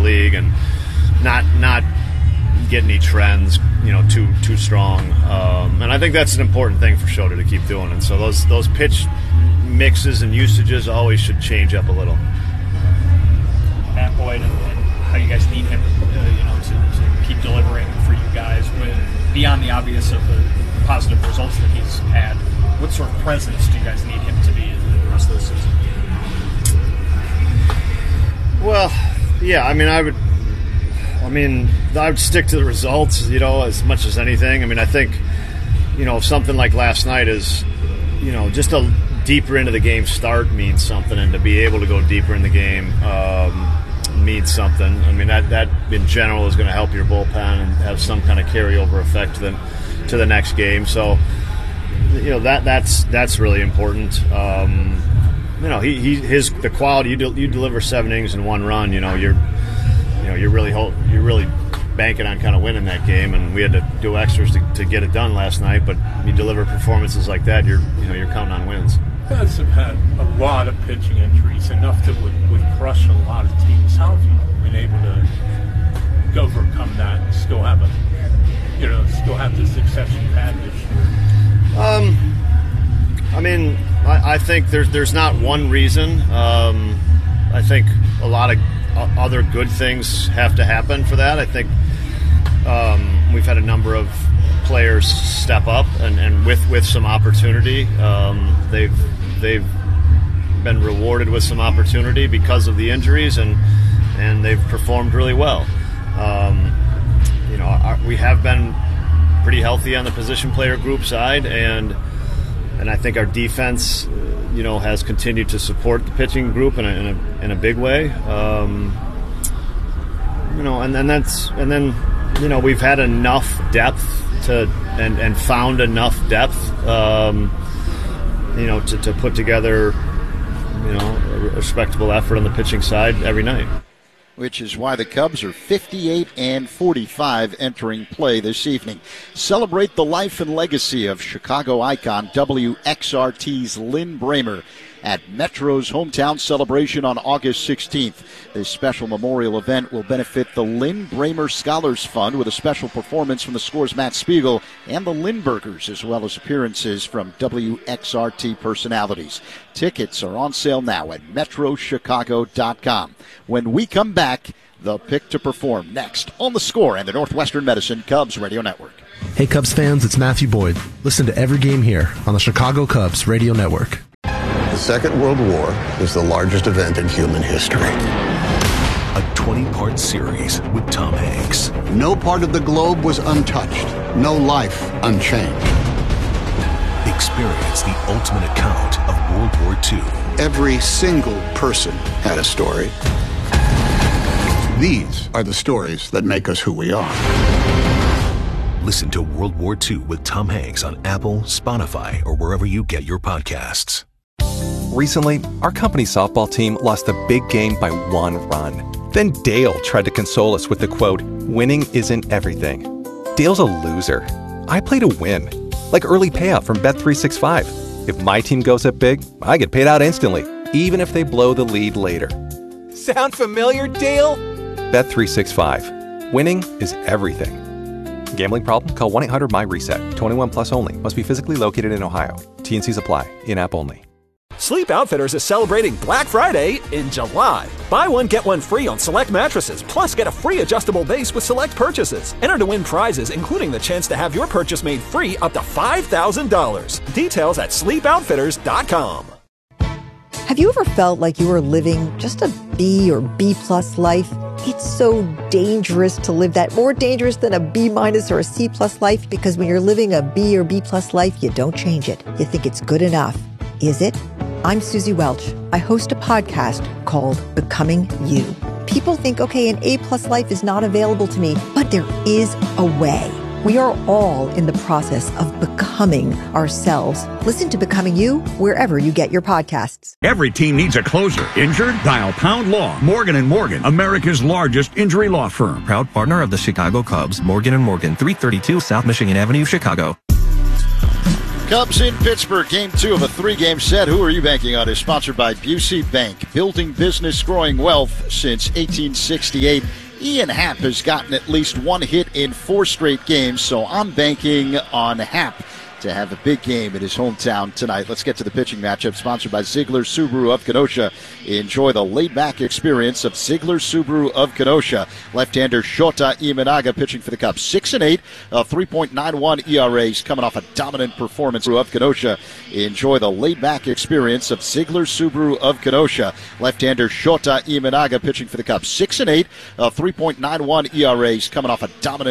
league, and not get any trends, too strong. And I think that's an important thing for Shota to keep doing. And so those pitch mixes and usages always should change up a little. Matt Boyd and how you guys need him, to keep delivering for you guys beyond the obvious of the positive results that he's had. What sort of presence do you guys need him to be in the rest of the season? Well, yeah, I would stick to the results, as much as anything. I think, something like last night is, just a deeper into the game start means something, and to be able to go deeper in the game means something. That in general is going to help your bullpen and have some kind of carryover effect to the next game. So, that's really important. The quality, you deliver 7 innings and 1 run. You're really banking on kind of winning that game, and we had to do extras to get it done last night. But you deliver performances like that, you're counting on wins. You guys have had a lot of pitching injuries, enough that would crush a lot of teams. How have you been able to overcome that and still have the success you've had this year? I think there's not one reason. I think a lot of other good things have to happen for that. I think we've had a number of players step up and with some opportunity. They've been rewarded with some opportunity because of the injuries, and they've performed really well. We have been pretty healthy on the position player group side, and I think our defense, has continued to support the pitching group in a big way. We've had enough depth and found enough depth, to put together, a respectable effort on the pitching side every night. Which is why the Cubs are 58-45 entering play this evening. Celebrate the life and legacy of Chicago icon WXRT's Lynn Bramer at Metro's hometown celebration on August 16th. This special memorial event will benefit the Lynn Bramer Scholars Fund with a special performance from the Score's Matt Spiegel and the Lindberghers, as well as appearances from WXRT personalities. Tickets are on sale now at metrochicago.com. When we come back, the pick to perform next on The Score and the Northwestern Medicine Cubs Radio Network. Hey Cubs fans, it's Matthew Boyd. Listen to every game here on the Chicago Cubs Radio Network. The Second World War is the largest event in human history. A 20-part series with Tom Hanks. No part of the globe was untouched. No life unchanged. Experience the ultimate account of World War II. Every single person had a story. These are the stories that make us who we are. Listen to World War II with Tom Hanks on Apple, Spotify, or wherever you get your podcasts. Recently, our company softball team lost a big game by 1 run. Then Dale tried to console us with the quote, "Winning isn't everything." Dale's a loser. I play to win, like early payout from Bet365. If my team goes up big, I get paid out instantly, even if they blow the lead later. Sound familiar, Dale? Bet365. Winning is everything. Gambling problem? Call 1-800-MY-RESET. 21 plus only. Must be physically located in Ohio. T&Cs apply. In-app only. Sleep Outfitters is celebrating Black Friday in July. Buy one, get one free on select mattresses. Plus, get a free adjustable base with select purchases. Enter to win prizes, including the chance to have your purchase made free up to $5,000. Details at sleepoutfitters.com. Have you ever felt like you were living just a B or B+ life? It's so dangerous to live that, more dangerous than a B- or a C+ life, because when you're living a B or B+ life, you don't change it. You think it's good enough. Is it? I'm Susie Welch. I host a podcast called Becoming You. People think, okay, an A+ life is not available to me, but there is a way. We are all in the process of becoming ourselves. Listen to Becoming You wherever you get your podcasts. Every team needs a closer. Injured? Dial Pound Law. Morgan & Morgan, America's largest injury law firm. Proud partner of the Chicago Cubs, Morgan & Morgan, 332 South Michigan Avenue, Chicago. Cubs in Pittsburgh, game 2 of a 3-game set. Who are you banking on is sponsored by Busey Bank. Building business, growing wealth since 1868. Ian Happ has gotten at least 1 hit in 4 straight games, so I'm banking on Happ to have a big game in his hometown tonight. Let's get to the pitching matchup, sponsored by Ziegler Subaru of Kenosha. Enjoy the laid-back experience of Ziegler Subaru of Kenosha. Left-hander Shota Imanaga pitching for the Cubs. 6-8, 3.91 ERAs, coming off a dominant performance of Kenosha. Enjoy the laid-back experience of Ziegler Subaru of Kenosha. Left-hander Shota Imanaga pitching for the Cubs. 6-8, 3.91 ERAs, coming off a dominant